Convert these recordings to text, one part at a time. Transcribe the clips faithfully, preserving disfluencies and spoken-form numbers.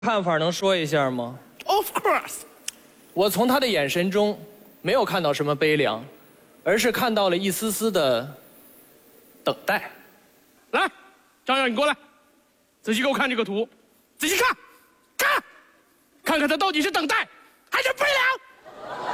看法能说一下吗 ？Of course。 我从他的眼神中没有看到什么悲凉，而是看到了一丝丝的等待。 来，张扬，你过来，仔细给我看这个图，仔细看，看，看看他到底是等待还是悲凉。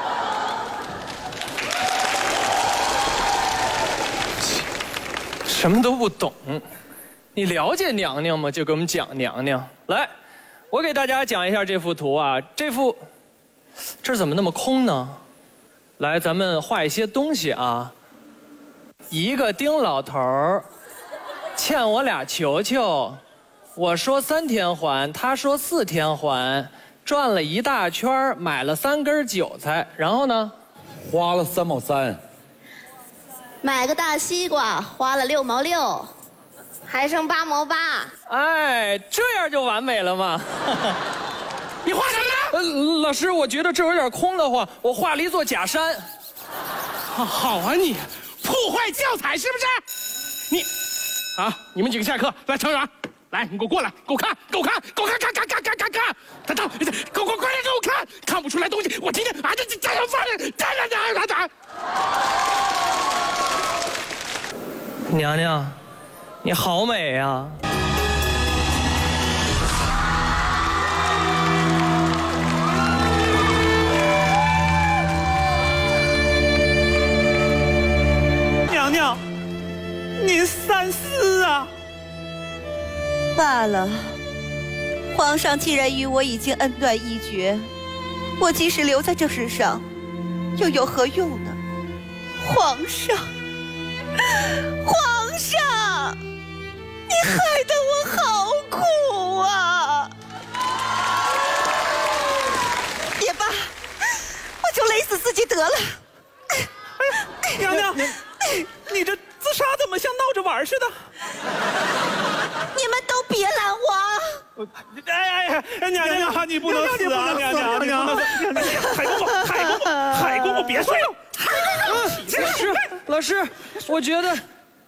什么都不懂，你了解娘娘吗？就给我们讲娘娘。来，我给大家讲一下这幅图啊，这幅这怎么那么空呢？来，咱们画一些东西啊。一个丁老头儿欠我俩球球，我说三天还，他说四天还，转了一大圈，买了三根韭菜，然后呢， 花了三毛三。 买个大西瓜花了六毛六，还剩八毛八。 哎，这样就完美了嘛！ 你画什么呢？ 呃，老师，我觉得这有点空的话，我画了一座假山。 好，好啊你，破坏教材是不是？你，好，你们几个下课，来程远，来，你给我过来，给我看，给我看，给我看，看看看看看看，等等，给我快点给我看，看不出来东西，我今天啊这这加油饭，加加加加加。 娘娘，你好美呀！ 娘娘，您三思啊！ 罢了，皇上既然与我已经恩断义绝，我即使留在这世上，又有何用呢？皇上。 皇上，你害得我好苦啊！也罢，我就勒死自己得了。 娘娘，你这自杀怎么像闹着玩似的？ 你们都别拦我！ 哎哎哎，娘娘，你不能死啊！娘娘，娘娘，海公公，海公公，海公公，别睡了！ 老师，老师，我觉得。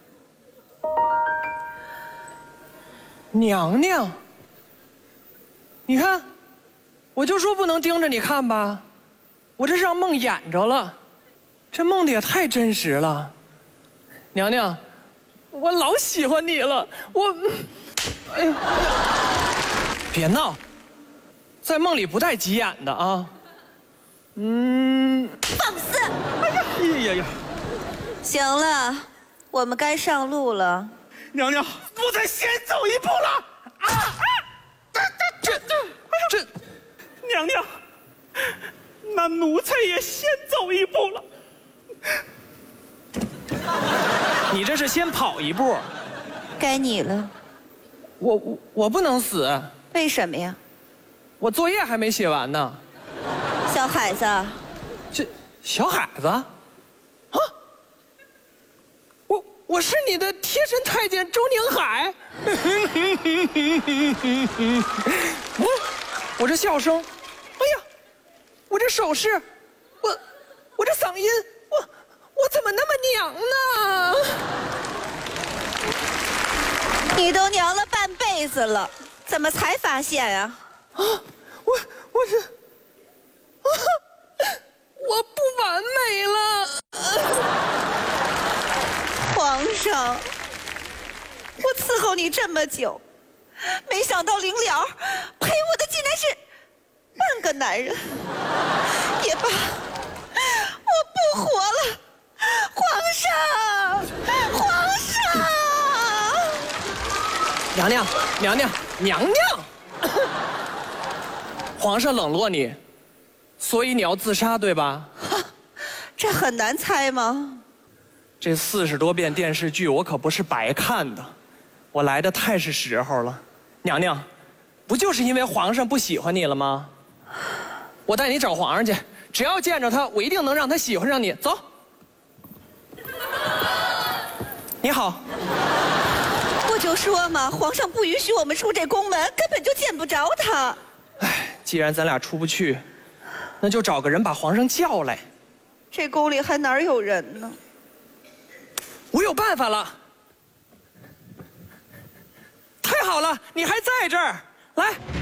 娘娘，你看，我就说不能盯着你看吧，我这是让梦演着了，这梦的也太真实了。娘娘，我老喜欢你了，我，哎呀，别闹，在梦里不带急眼的啊。嗯， 放肆！ 哎呀，哎呀呀！ 行了，我们该上路了。 娘娘，不得先走一步了！啊啊！这这这这，娘娘，那奴才也先走一步了。 你这是先跑一步， 该你了。 我我我不能死， 为什么呀？ 我作业还没写完呢。 小孩子， 这小孩子，啊？我我是你的贴身太监周宁海。我我这笑声，哎呀，我这手势，我我这嗓音，我我怎么那么娘呢？ 你都娘了半辈子了，怎么才发现呀？ 啊，我我是，啊，我不完美了。 皇上，我伺候你这么久，没想到临了陪我的竟然是半个男人。也罢，我不活了，皇上，皇上。 娘娘，娘娘，娘娘，皇上冷落你，所以你要自杀，对吧？ 这很难猜吗？ 这四十多遍电视剧，我可不是白看的，我来的太是时候了。娘娘，不就是因为皇上不喜欢你了吗？我带你找皇上去，只要见着他，我一定能让他喜欢上你。走。你好。 不就说嘛，皇上不允许我们出这宫门，根本就见不着他。 唉，既然咱俩出不去，那就找个人把皇上叫来。 这宫里还哪有人呢？ 我有办法了！太好了，你还在这儿，来。